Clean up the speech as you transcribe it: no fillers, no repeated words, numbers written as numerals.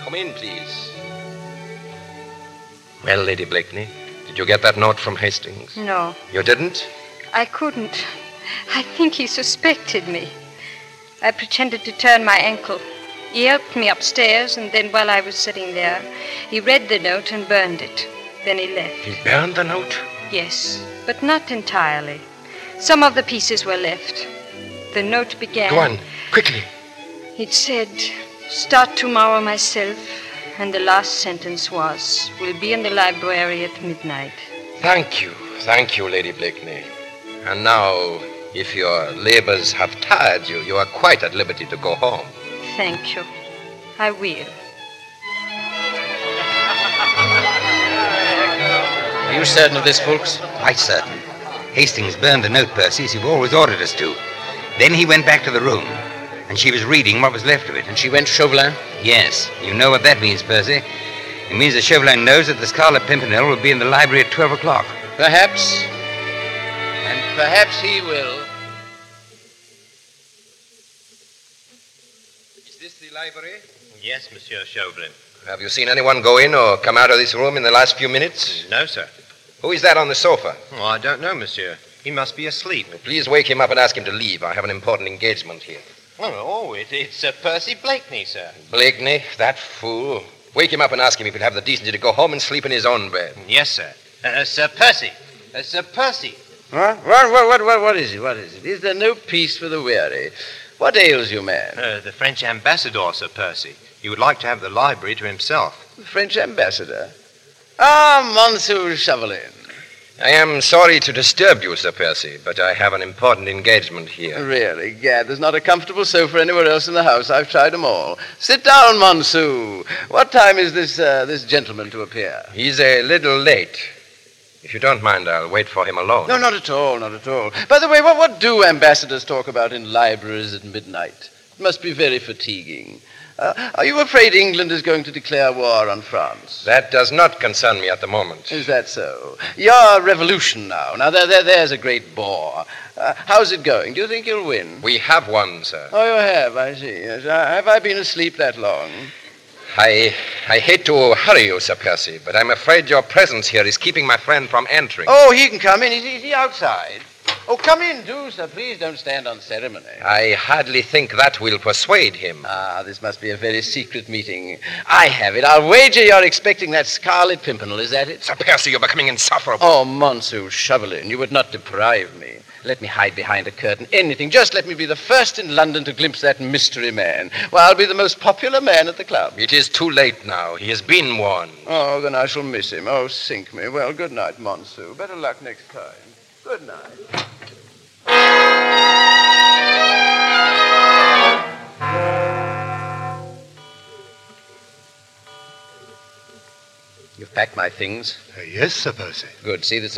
Come in, please. Well, Lady Blakeney, did you get that note from Hastings? No. You didn't? I couldn't. I think he suspected me. I pretended to turn my ankle. He helped me upstairs, and then while I was sitting there, he read the note and burned it. Then he left. He burned the note? Yes, but not entirely. Some of the pieces were left. The note began... Go on, quickly. It said, "Start tomorrow myself," and the last sentence was, "Will be in the library at midnight." Thank you, Lady Blakeney. And now, if your labors have tired you, you are quite at liberty to go home. Thank you. I will. Are you certain of this, Fulks? Quite certain. Hastings burned the note, Percy, as you've always ordered us to. Then he went back to the room, and she was reading what was left of it. And she went Chauvelin? Yes. You know what that means, Percy. It means that Chauvelin knows that the Scarlet Pimpernel will be in the library at 12 o'clock. Perhaps. And perhaps he will. Is this the library? Yes, Monsieur Chauvelin. Have you seen anyone go in or come out of this room in the last few minutes? No, sir. Who is that on the sofa? Oh, I don't know, monsieur. He must be asleep. Please wake him up and ask him to leave. I have an important engagement here. It's Sir Percy Blakeney, sir. Blakeney, that fool. Wake him up and ask him if he'll have the decency to go home and sleep in his own bed. Yes, sir. Sir Percy. Sir Percy. What? What is it? What is it? Is there no peace for the weary? What ails you, man? The French ambassador, Sir Percy. He would like to have the library to himself. The French ambassador? Ah, Monsieur Chauvelin. I am sorry to disturb you, Sir Percy, but I have an important engagement here. Really, Gad, there's not a comfortable sofa anywhere else in the house. I've tried them all. Sit down, Monsieur. What time is this gentleman to appear? He's a little late. If you don't mind, I'll wait for him alone. No, not at all, not at all. By the way, what do ambassadors talk about in libraries at midnight? It must be very fatiguing. Are you afraid England is going to declare war on France? That does not concern me at the moment. Is that so? Your revolution now. Now, there's a great bore. How's it going? Do you think you'll win? We have won, sir. Oh, you have, I see. Yes. Have I been asleep that long? I hate to hurry you, Sir Percy, but I'm afraid your presence here is keeping my friend from entering. Oh, he can come in. Is he outside? Oh, come in, do, sir. Please don't stand on ceremony. I hardly think that will persuade him. Ah, this must be a very secret meeting. I have it. I'll wager you're expecting that Scarlet Pimpernel. Is that it? Sir Percy, you're becoming insufferable. Oh, Monsieur Chauvelin, you would not deprive me. Let me hide behind a curtain. Anything. Just let me be the first in London to glimpse that mystery man. Well, I'll be the most popular man at the club. It is too late now. He has been warned. Oh, then I shall miss him. Oh, sink me. Well, good night, Monsieur. Better luck next time. Good night. You've packed my things? Yes, Sir Percy. Good. See that